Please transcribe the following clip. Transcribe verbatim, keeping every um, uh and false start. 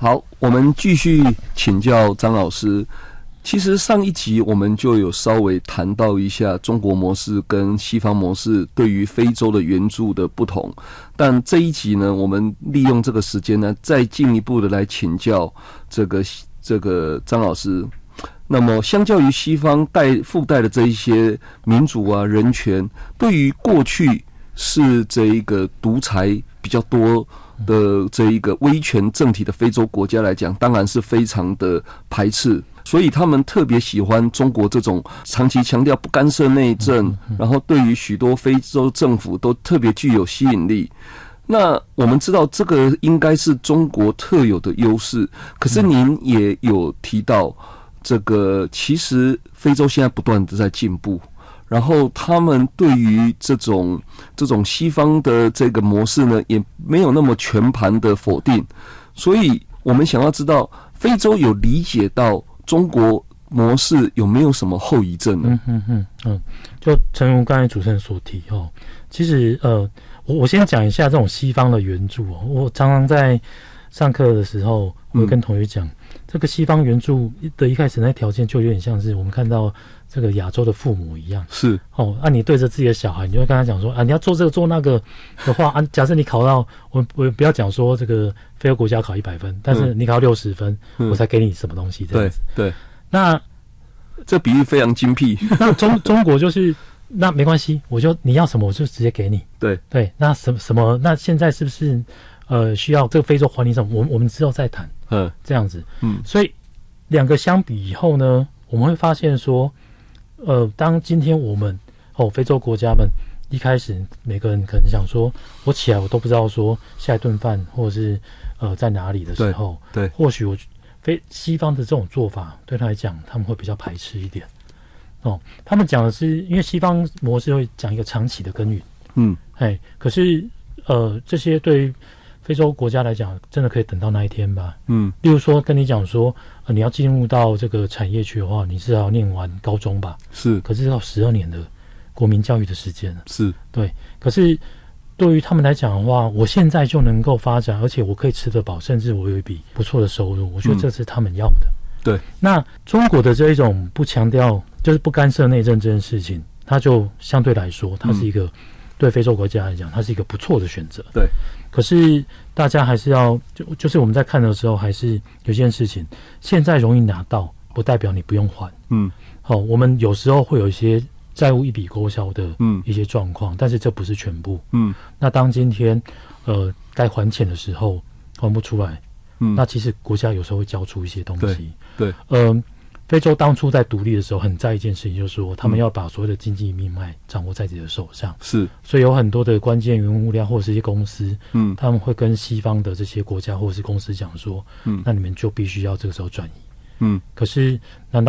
好，我们继续请教张老师。其实上一集我们就有稍微谈到一下中国模式跟西方模式对于非洲的援助的不同，但这一集呢，我们利用这个时间呢，再进一步的来请教这个这个张老师。那么，相较于西方带附带的这一些民主啊、人权，对于过去是这一个独裁比较多的这一个威权政体的非洲国家来讲，当然是非常的排斥。所以他们特别喜欢中国这种长期强调不干涉内政，然后对于许多非洲政府都特别具有吸引力。那我们知道这个应该是中国特有的优势，可是您也有提到，这个其实非洲现在不断的在进步，然后他们对于这种这种西方的这个模式呢，也没有那么全盘的否定。所以我们想要知道，非洲有理解到中国模式有没有什么后遗症呢？ 嗯嗯嗯嗯，就诚如刚才主持人所提哦，其实呃，我我先讲一下这种西方的援助哦。我常常在上课的时候，我会跟同学讲，嗯、这个西方援助的一开始那条件就有点像是我们看到这个亚洲的父母一样，是哦。啊，你对着自己的小孩，你就会跟他讲说啊，你要做这个做那个的话啊，假设你考到我我不要讲说这个非洲国家考一百分，但是你考六十分、嗯，我才给你什么东西这样子。对对，那这比喻非常精辟。 那中中国就是那没关系，我就你要什么我就直接给你。对对，那什么什么？那现在是不是呃需要这个非洲还你什么？我我们之后再谈。嗯，这样子。嗯，所以两个相比以后呢，我们会发现说，呃，当今天我们哦非洲国家们一开始每个人可能想说，我起来我都不知道说下一顿饭或者是呃在哪里的时候，对，对或许我非西方的这种做法对他来讲，他们会比较排斥一点。哦，他们讲的是，因为西方模式会讲一个长期的耕耘，嗯，哎，可是呃，这些对于非洲国家来讲，真的可以等到那一天吧？嗯，例如说跟你讲说，呃，你要进入到这个产业区的话，你是要念完高中吧？是，可是要十二年的国民教育的时间了，是对。可是对于他们来讲的话，我现在就能够发展，而且我可以吃得饱，甚至我有一笔不错的收入，我觉得这是他们要的。嗯、对，那中国的这一种不强调。就是不干涉内政这件事情，它就相对来说，它是一个、嗯、对非洲国家来讲，它是一个不错的选择。对，可是大家还是要就就是我们在看的时候，还是有件事情，现在容易拿到，不代表你不用还。嗯，好、哦，我们有时候会有一些债务一笔勾销的一些状况、嗯，但是这不是全部。嗯，那当今天呃该还钱的时候还不出来，嗯，那其实国家有时候会交出一些东西。对，嗯。呃非洲当初在独立的时候，很在意一件事情，就是说他们要把所有的经济命脉掌握在自己的手上。是，所以有很多的关键原物料或者是一些公司，嗯，他们会跟西方的这些国家或者是公司讲说，嗯，那你们就必须要这个时候转移。嗯，可是难道